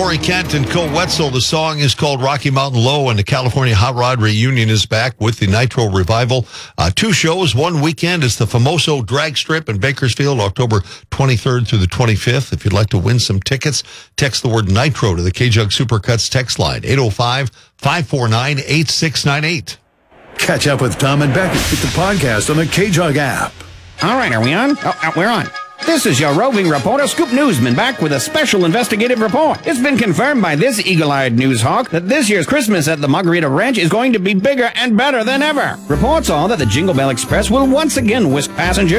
Corey Kent and Cole Wetzel. The song is called Rocky Mountain Low, and the California Hot Rod Reunion is back with the Nitro Revival. 2 shows, one weekend. It's the Famoso Drag Strip in Bakersfield, October 23rd through the 25th. If you'd like to win some tickets, text the word Nitro to the K-Jug Supercuts text line, 805-549-8698. Catch up with Tom and Becky with the podcast on the K-Jug app. All right, are we on? Oh, we're on. This is your roving reporter, Scoop Newsman, back with a special investigative report. It's been confirmed by this eagle-eyed news hawk that this year's Christmas at the Margarita Ranch is going to be bigger and better than ever. Reports are that the Jingle Bell Express will once again whisk passengers